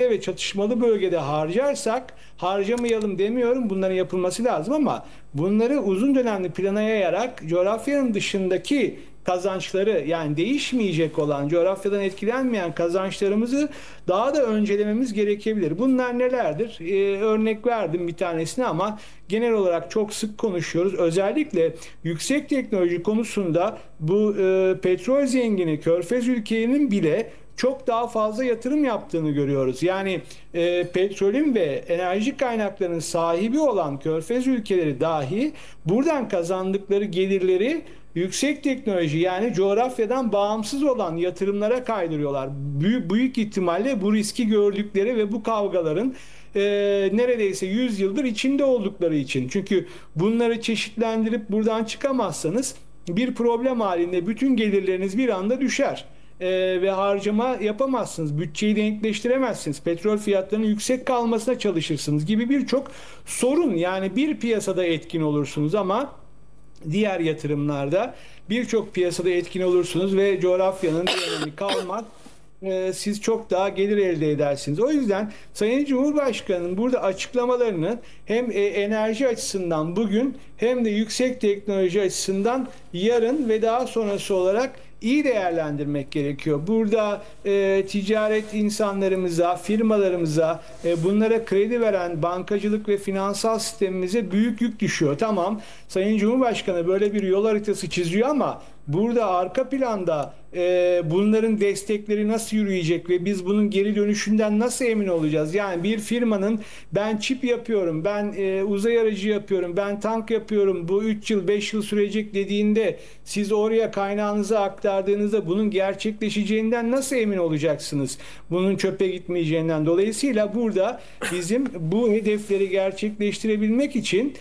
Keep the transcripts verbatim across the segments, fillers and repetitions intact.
bölgede ve çatışmalı bölgede harcarsak, harcamayalım demiyorum, bunların yapılması lazım ama bunları uzun dönemli plana yayarak coğrafyanın dışındaki kazançları, yani değişmeyecek olan, coğrafyadan etkilenmeyen kazançlarımızı daha da öncelememiz gerekebilir. Bunlar nelerdir? Ee, örnek verdim bir tanesini ama genel olarak çok sık konuşuyoruz. Özellikle yüksek teknoloji konusunda bu e, petrol zengini Körfez ülkelerinin bile çok daha fazla yatırım yaptığını görüyoruz. Yani e, petrolün ve enerji kaynaklarının sahibi olan Körfez ülkeleri dahi buradan kazandıkları gelirleri yüksek teknoloji, yani coğrafyadan bağımsız olan yatırımlara kaydırıyorlar. Büyük, büyük ihtimalle bu riski gördükleri ve bu kavgaların e, neredeyse yüz yıldır içinde oldukları için. Çünkü bunları çeşitlendirip buradan çıkamazsanız bir problem halinde bütün gelirleriniz bir anda düşer. Ee, ve harcama yapamazsınız. Bütçeyi denkleştiremezsiniz. Petrol fiyatlarının yüksek kalmasına çalışırsınız gibi birçok sorun. Yani bir piyasada etkin olursunuz ama diğer yatırımlarda birçok piyasada etkin olursunuz ve coğrafyanın bir önemi kalmaz. Ee, siz çok daha gelir elde edersiniz. O yüzden Sayın Cumhurbaşkanı'nın burada açıklamalarını hem e, enerji açısından bugün hem de yüksek teknoloji açısından yarın ve daha sonrası olarak iyi değerlendirmek gerekiyor. Burada e, ticaret insanlarımıza, firmalarımıza, e, bunlara kredi veren bankacılık ve finansal sistemimize büyük yük düşüyor. Tamam, Sayın Cumhurbaşkanı böyle bir yol haritası çiziyor ama burada arka planda e, bunların destekleri nasıl yürüyecek ve biz bunun geri dönüşünden nasıl emin olacağız? Yani bir firmanın ben çip yapıyorum, ben e, uzay aracı yapıyorum, ben tank yapıyorum, bu üç yıl beş yıl sürecek dediğinde siz oraya kaynağınızı aktardığınızda bunun gerçekleşeceğinden nasıl emin olacaksınız? Bunun çöpe gitmeyeceğinden. Dolayısıyla burada bizim bu hedefleri gerçekleştirebilmek için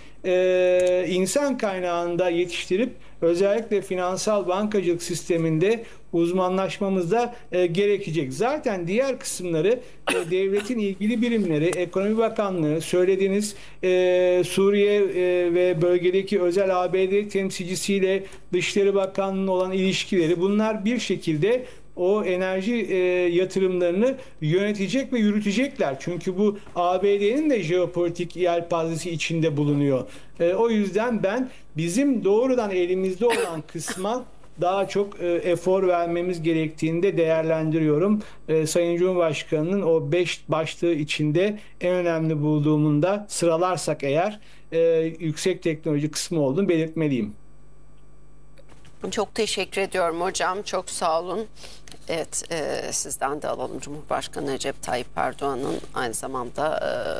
e, insan kaynağında yetiştirip özellikle finansal bankacılık sisteminde uzmanlaşmamız da e, gerekecek. Zaten diğer kısımları e, devletin ilgili birimleri, Ekonomi Bakanlığı, söylediğiniz e, Suriye e, ve bölgedeki özel A B D temsilcisiyle Dışişleri Bakanlığı'nın olan ilişkileri, bunlar bir şekilde o enerji e, yatırımlarını yönetecek ve yürütecekler. Çünkü bu A B D'nin de jeopolitik yelpazesi içinde bulunuyor. E, o yüzden ben bizim doğrudan elimizde olan kısma daha çok e, efor vermemiz gerektiğini de değerlendiriyorum. E, Sayın Cumhurbaşkanı'nın o beş başlığı içinde en önemli bulduğumun da sıralarsak eğer e, yüksek teknoloji kısmı olduğunu belirtmeliyim. Çok teşekkür ediyorum hocam. Çok sağ olun. Evet, e, sizden de alalım. Cumhurbaşkanı Recep Tayyip Erdoğan'ın aynı zamanda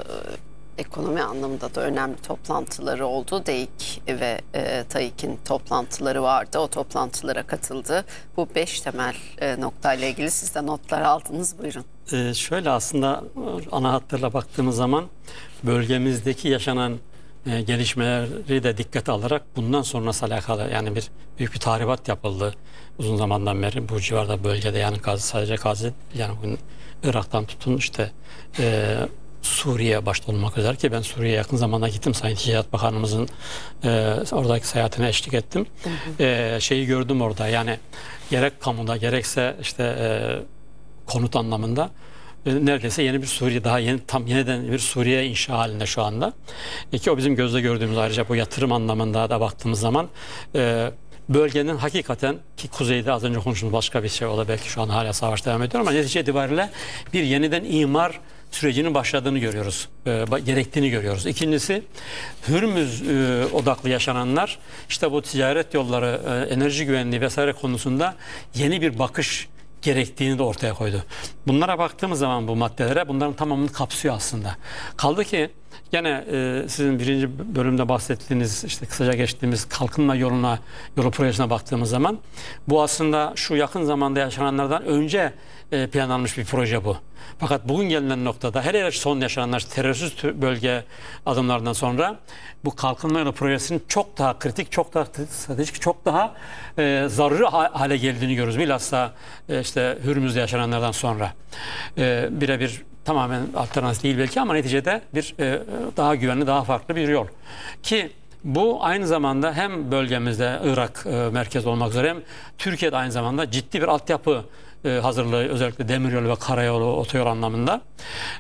e, ekonomi anlamında da önemli toplantıları oldu. DEİK ve e, TAİK'in toplantıları vardı. O toplantılara katıldı. Bu beş temel e, noktayla ilgili siz de notlar aldınız. Buyurun. Ee, şöyle aslında ana hatlarla baktığımız zaman bölgemizdeki yaşanan e, gelişmeleri de dikkate alarak bundan sonrası alakalı yani bir büyük bir tahribat yapıldı uzun zamandan beri bu civarda bölgede, yani Gazze, sadece Gazze, yani bugün Irak'tan tutun işte e, Suriye başta olmak üzere, ki ben Suriye'ye yakın zamanda gittim. Sayın Ticaret Bakanımızın e, oradaki seyahatine eşlik ettim. Hı hı. E, şeyi gördüm orada, yani gerek kamuda gerekse işte e, konut anlamında e, neredeyse yeni bir Suriye, daha yeni, tam yeniden bir Suriye inşa halinde şu anda. E, ki o bizim gözle gördüğümüz, ayrıca bu yatırım anlamında da baktığımız zaman e, bölgenin hakikaten, ki kuzeyde az önce konuştuğumuz başka bir şey, o da belki şu an hala savaş devam ediyor ama netice itibariyle bir yeniden imar sürecinin başladığını görüyoruz. E, gerektiğini görüyoruz. İkincisi, Hürmüz e, odaklı yaşananlar, işte bu ticaret yolları, e, enerji güvenliği vesaire konusunda yeni bir bakış gerektiğini de ortaya koydu. Bunlara baktığımız zaman, bu maddelere, bunların tamamını kapsıyor aslında. Kaldı ki gene e, sizin birinci bölümde bahsettiğiniz, işte kısaca geçtiğimiz kalkınma yoluna, yolu projesine baktığımız zaman, bu aslında şu yakın zamanda yaşananlardan önce e, planlanmış bir proje bu. Fakat bugün gelinen noktada, hele son yaşananlar terörsüz bölge adımlarından sonra bu kalkınma yolu projesinin çok daha kritik, çok daha stratejik, çok daha e, zaruri hale geldiğini görüyoruz. Bilhassa e, işte Hürmüz'de yaşananlardan sonra e, birebir tamamen alternatif değil belki ama neticede bir e, daha güvenli, daha farklı bir yol. Ki bu aynı zamanda hem bölgemizde Irak e, merkez olmak üzere hem Türkiye'de aynı zamanda ciddi bir altyapı e, hazırlığı, özellikle demiryolu ve karayolu, otoyol anlamında.